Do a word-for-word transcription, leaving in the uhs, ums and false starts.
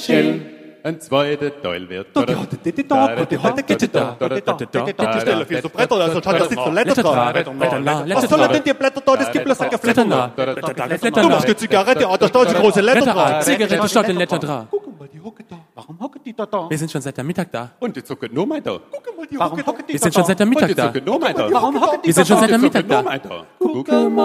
Ein zweiter Teil wird. Die hatte die da, die hatte die da, die Stelle für so Bretter, also hat das nicht so Letter dran. Was soll denn die Blätter da, das gibt bloß eine Blätter da. Du machst die Zigarette, da steht so große Letter dran. Zigarette statt den Letter dran. Guck mal, die hocke da. Warum hocke die da da? Wir sind schon seit der Mittag da. Und die zucken nur mal da. Guck mal, die hocke da. Wir sind schon seit der Und Mittag die da. zucken nur mal da. Warum hocke die Wir sind schon seit der Die Mittag zucken nur da. mal da. Guck mal.